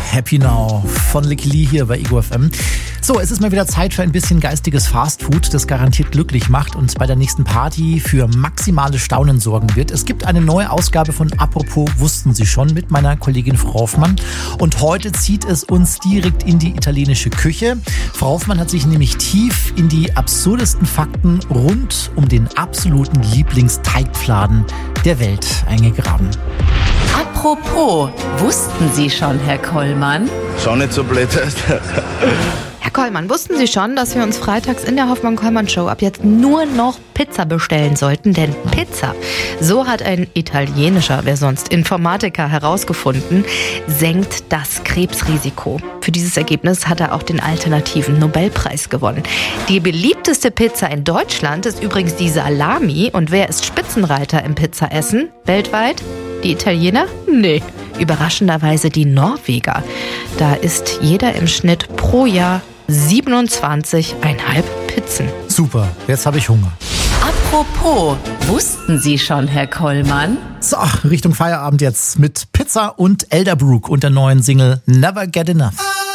Happy Now von Licky Lee hier bei Ego FM. So, es ist mal wieder Zeit für ein bisschen geistiges Fastfood, das garantiert glücklich macht und bei der nächsten Party für maximale Staunen sorgen wird. Es gibt eine neue Ausgabe von Apropos wussten Sie schon mit meiner Kollegin Frau Hoffmann. Und heute zieht es uns direkt in die italienische Küche. Frau Hoffmann hat sich nämlich tief in die absurdesten Fakten rund um den absoluten Lieblingsteigfladen der Welt eingegraben. Apropos, wussten Sie schon, Herr Kollmann? Schau nicht so blöd. Herr Kollmann, wussten Sie schon, dass wir uns freitags in der Hoffmann-Kollmann-Show ab jetzt nur noch Pizza bestellen sollten? Denn Pizza, so hat ein italienischer, wer sonst, Informatiker herausgefunden, senkt das Krebsrisiko. Für dieses Ergebnis hat er auch den alternativen Nobelpreis gewonnen. Die beliebteste Pizza in Deutschland ist übrigens die Salami. Und wer ist Spitzenreiter im Pizzaessen weltweit? Die Italiener? Nee. Überraschenderweise die Norweger. Da isst jeder im Schnitt pro Jahr 27,5 Pizzen. Super, jetzt habe ich Hunger. Apropos, wussten Sie schon, Herr Kollmann? So, Richtung Feierabend jetzt mit Pizza und Elderbrook und der neuen Single Never Get Enough.